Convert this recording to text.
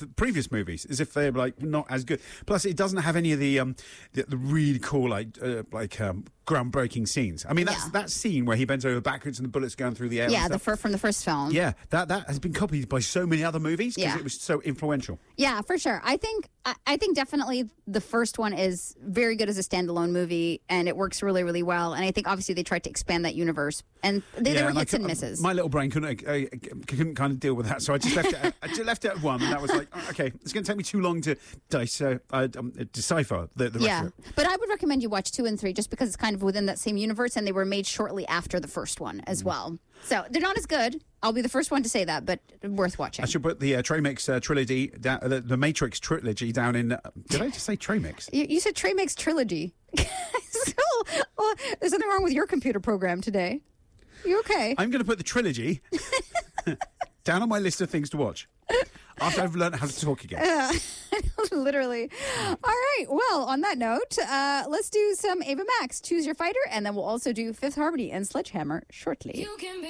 the previous movies, as if they're like not as good. Plus, it doesn't have any of the really cool groundbreaking scenes. I mean, that scene where he bends over backwards and the bullets going through the air. Yeah, from the first film. Yeah, that has been copied by so many other movies because it was so influential. Yeah, for sure. I think definitely the first one is very good as a standalone movie, and it works really, really well. And I think obviously they tried to expand that universe, and there were hits and misses. My little brain couldn't kind of deal with that, so I just left it. I just left it at one, and that was like, okay, it's going to take me too long to decipher the rest of it. But I would recommend you watch 2 and 3 just because it's kind of within that same universe, and they were made shortly after the first one as well. So they're not as good. I'll be the first one to say that, but worth watching. I should put the Tramix trilogy, the Matrix trilogy down in... did I just say Tramix? You said Tramix trilogy. There's something wrong with your computer program today. You okay? I'm going to put the trilogy down on my list of things to watch after I've learned how to talk again. Literally. All right. Well, on that note, let's do some Ava Max, Choose Your Fighter, and then we'll also do Fifth Harmony and Sledgehammer shortly.